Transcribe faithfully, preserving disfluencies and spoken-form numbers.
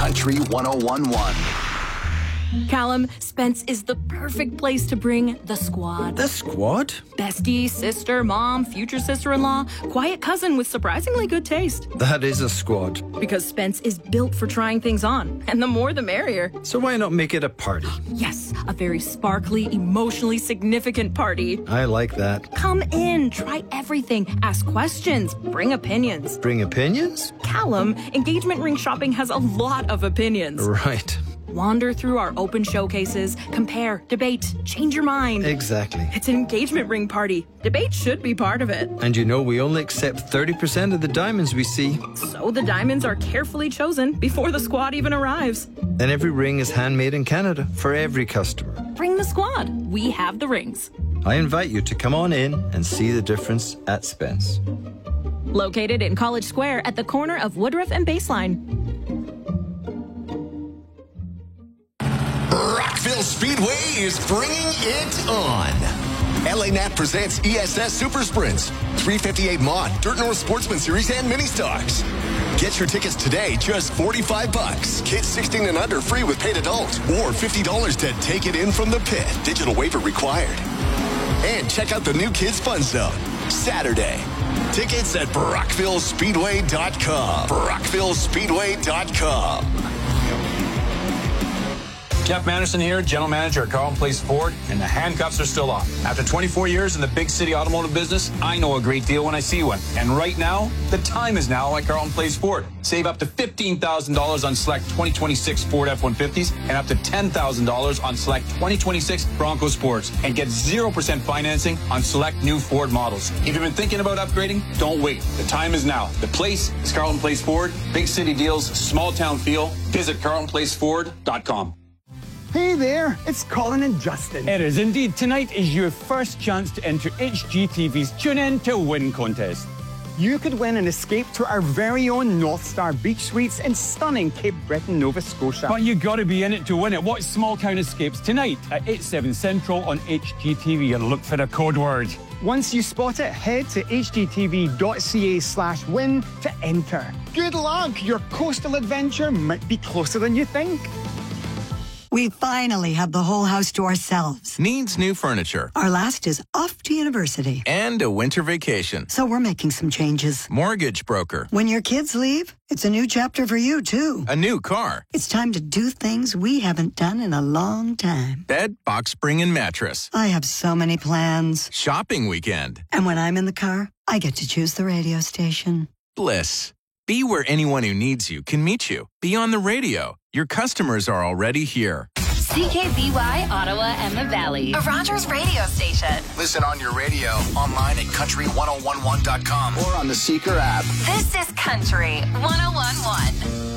Country one oh one point one. Callum, Spence is the perfect place to bring the squad. The squad? Bestie, sister, mom, future sister-in-law, quiet cousin with surprisingly good taste. That is a squad. Because Spence is built for trying things on, and the more the merrier. So why not make it a party? Yes, a very sparkly, emotionally significant party. I like that. Come in, try everything, ask questions, bring opinions. Bring opinions? Callum, engagement ring shopping has a lot of opinions. Right. Wander through our open showcases, compare, debate, change your mind. Exactly. It's an engagement ring party. Debate should be part of it. And you know we only accept thirty percent of the diamonds we see. So the diamonds are carefully chosen before the squad even arrives. And every ring is handmade in Canada for every customer. Bring the squad. We have the rings. I invite you to come on in and see the difference at Spence. Located in College Square at the corner of Woodruff and Baseline. Rockville Speedway is bringing it on. L A N A T presents E S S Super Sprints, three fifty-eight Mod, Dirt North Sportsman Series, and Mini Stocks. Get your tickets today, just forty-five bucks. Kids sixteen and under free with paid adults, or fifty dollars to take it in from the pit. Digital waiver required. And check out the new Kids Fun Zone, Saturday. Tickets at brockville speedway dot com. brockville speedway dot com. Jeff Manderson here, General Manager at Carlton Place Ford, and the handcuffs are still off. After twenty-four years in the big city automotive business, I know a great deal when I see one. And right now, the time is now at Carlton Place Ford. Save up to fifteen thousand dollars on select twenty twenty-six Ford F one fifties and up to ten thousand dollars on select twenty twenty-six Bronco Sports. And get zero percent financing on select new Ford models. If you've been thinking about upgrading, don't wait. The time is now. The place is Carlton Place Ford. Big city deals, small town feel. Visit carlton place ford dot com. Hey there, it's Colin and Justin. It is indeed. Tonight is your first chance to enter H G T V's Tune In to Win contest. You could win an escape to our very own North Star Beach Suites in stunning Cape Breton, Nova Scotia. But you got to be in it to win it. Watch Small Town Escapes tonight at eight, seven Central on H G T V and look for the code word. Once you spot it, head to h g t v dot c a slash win to enter. Good luck! Your coastal adventure might be closer than you think. We finally have the whole house to ourselves. Needs new furniture. Our last is off to university. And a winter vacation. So we're making some changes. Mortgage broker. When your kids leave, it's a new chapter for you, too. A new car. It's time to do things we haven't done in a long time. Bed, box spring, and mattress. I have so many plans. Shopping weekend. And when I'm in the car, I get to choose the radio station. Bliss. Be where anyone who needs you can meet you. Be on the radio. Your customers are already here. C K B Y, Ottawa and the Valley. A Rogers radio station. Listen on your radio, online at country one oh one one dot com, or on the Seeker app. This is Country one oh one point one.